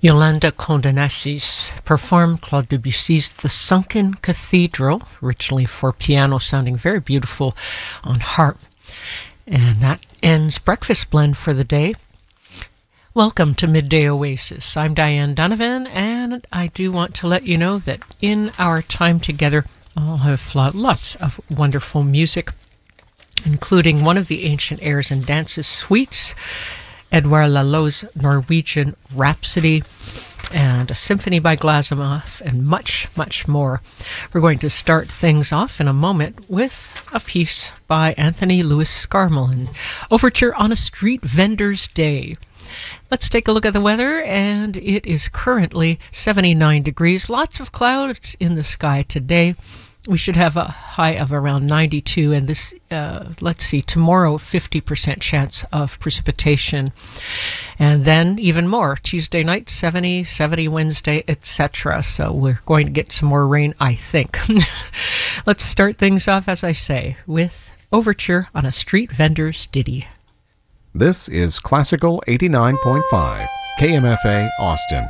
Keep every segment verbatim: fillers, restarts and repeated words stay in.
Yolanda Condenassis performed Claude Debussy's The Sunken Cathedral, originally for piano, sounding very beautiful on harp. And that ends Breakfast Blend for the day. Welcome to Midday Oasis. I'm Diane Donovan, and I do want to let you know that in our time together, I'll have lots of wonderful music, including one of the Ancient Airs and Dances suites, Edouard Lalo's Norwegian Rhapsody, and a symphony by Glazunov, and much, much more. We're going to start things off in a moment with a piece by Anthony Louis Scarmelin, Overture on a Street Vendor's Day. Let's take a look at the weather, and it is currently seventy-nine degrees. Lots of clouds in the sky today. We should have a high of around ninety-two, and this, uh, let's see, tomorrow, fifty percent chance of precipitation. And then even more, Tuesday night, seventy, seventy Wednesday, et cetera. So we're going to get some more rain, I think. Let's start things off, as I say, with Overture on a Street Vendor's Ditty. This is Classical eighty-nine point five, K M F A Austin.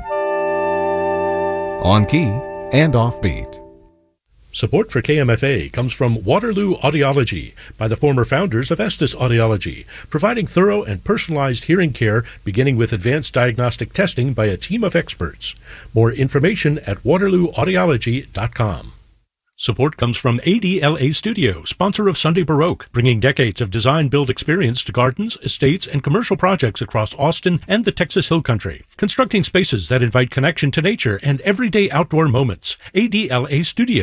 On key and offbeat. Support for K M F A comes from Waterloo Audiology by the former founders of Estes Audiology, providing thorough and personalized hearing care beginning with advanced diagnostic testing by a team of experts. More information at waterloo audiology dot com. Support comes from A D L A Studio, sponsor of Sunday Baroque, bringing decades of design-build experience to gardens, estates, and commercial projects across Austin and the Texas Hill Country. Constructing spaces that invite connection to nature and everyday outdoor moments. A D L A Studio.